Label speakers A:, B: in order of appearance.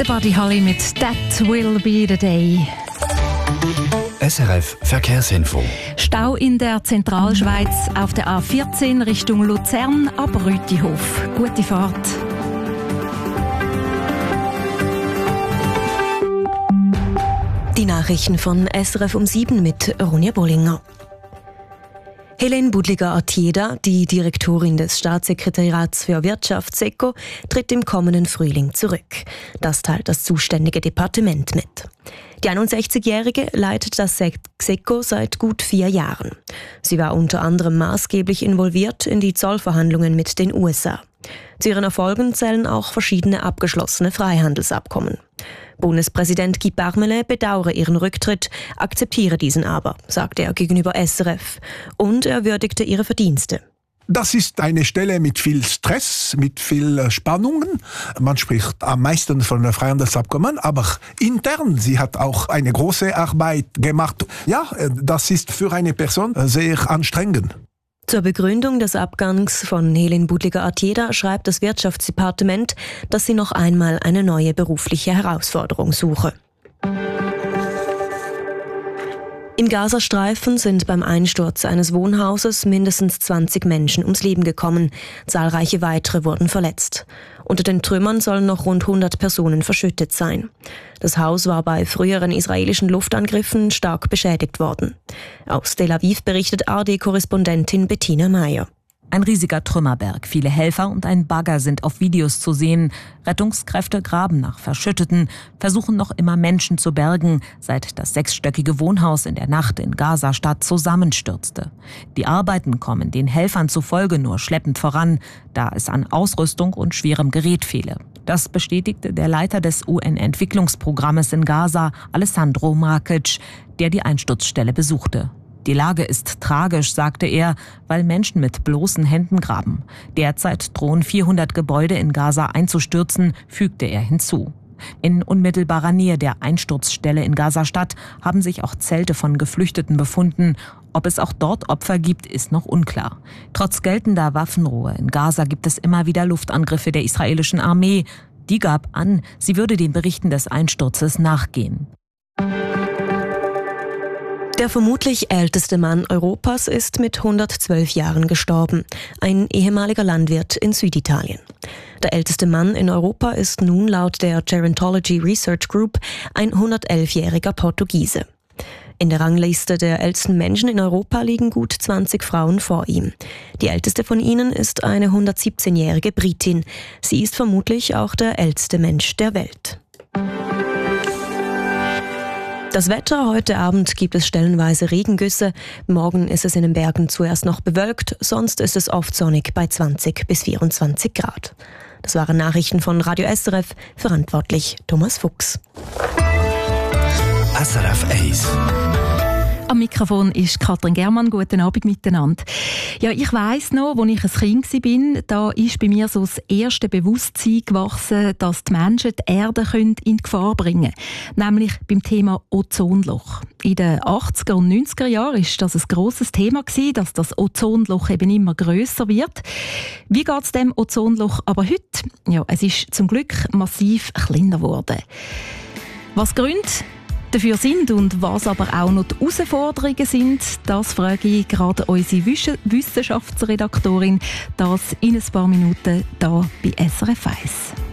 A: Buddy Holly mit «That will be the day».
B: SRF Verkehrsinfo.
A: Stau in der Zentralschweiz auf der A14 Richtung Luzern ab Rütihof. Gute Fahrt.
C: Die Nachrichten von SRF um 7 mit Ronja Bollinger. Helene Budliger-Artieda, die Direktorin des Staatssekretariats für Wirtschaft SECO, tritt im kommenden Frühling zurück. Das teilt das zuständige Departement mit. Die 61-Jährige leitet das SECO seit gut 4 Jahren. Sie war unter anderem maßgeblich involviert in die Zollverhandlungen mit den USA. Zu ihren Erfolgen zählen auch verschiedene abgeschlossene Freihandelsabkommen. Bundespräsident Guy Parmelin bedauere ihren Rücktritt, akzeptiere diesen aber, sagte er gegenüber SRF. Und er würdigte ihre Verdienste.
D: Das ist eine Stelle mit viel Stress, mit viel Spannungen. Man spricht am meisten von Freihandelsabkommen, aber intern, sie hat auch eine große Arbeit gemacht. Ja, das ist für eine Person sehr anstrengend.
C: Zur Begründung des Abgangs von Helene Budliger-Artieda schreibt das Wirtschaftsdepartement, dass sie noch einmal eine neue berufliche Herausforderung suche. Im Gazastreifen sind beim Einsturz eines Wohnhauses mindestens 20 Menschen ums Leben gekommen. Zahlreiche weitere wurden verletzt. Unter den Trümmern sollen noch rund 100 Personen verschüttet sein. Das Haus war bei früheren israelischen Luftangriffen stark beschädigt worden. Aus Tel Aviv berichtet ARD-Korrespondentin Bettina Meyer.
E: Ein riesiger Trümmerberg, viele Helfer und ein Bagger sind auf Videos zu sehen. Rettungskräfte graben nach Verschütteten, versuchen noch immer Menschen zu bergen, seit das 6-stöckige Wohnhaus in der Nacht in Gaza-Stadt zusammenstürzte. Die Arbeiten kommen den Helfern zufolge nur schleppend voran, da es an Ausrüstung und schwerem Gerät fehle. Das bestätigte der Leiter des UN-Entwicklungsprogrammes in Gaza, Alessandro Markic, der die Einsturzstelle besuchte. Die Lage ist tragisch, sagte er, weil Menschen mit bloßen Händen graben. Derzeit drohen 400 Gebäude in Gaza einzustürzen, fügte er hinzu. In unmittelbarer Nähe der Einsturzstelle in Gaza-Stadt haben sich auch Zelte von Geflüchteten befunden. Ob es auch dort Opfer gibt, ist noch unklar. Trotz geltender Waffenruhe in Gaza gibt es immer wieder Luftangriffe der israelischen Armee. Die gab an, sie würde den Berichten des Einsturzes nachgehen.
C: Der vermutlich älteste Mann Europas ist mit 112 Jahren gestorben, ein ehemaliger Landwirt in Süditalien. Der älteste Mann in Europa ist nun laut der Gerontology Research Group ein 111-jähriger Portugiese. In der Rangliste der ältesten Menschen in Europa liegen gut 20 Frauen vor ihm. Die älteste von ihnen ist eine 117-jährige Britin. Sie ist vermutlich auch der älteste Mensch der Welt. Das Wetter: heute Abend gibt es stellenweise Regengüsse. Morgen ist es in den Bergen zuerst noch bewölkt, sonst ist es oft sonnig bei 20 bis 24 Grad. Das waren Nachrichten von Radio SRF, verantwortlich Thomas Fuchs.
B: SRF 1.
A: Am Mikrofon ist Katrin Germann. Guten Abend miteinander. Ja, ich weiss noch, als ich ein Kind war, da ist bei mir so das erste Bewusstsein gewachsen, dass die Menschen die Erde in Gefahr bringen können. Nämlich beim Thema Ozonloch. In den 80er und 90er Jahren war das ein grosses Thema, dass das Ozonloch eben immer grösser wird. Wie geht es dem Ozonloch aber heute? Ja, es ist zum Glück massiv kleiner geworden. Was Gründe dafür sind und was aber auch noch die Herausforderungen sind, das frage ich gerade unsere Wissenschaftsredaktorin, das in ein paar Minuten hier bei SRF 1.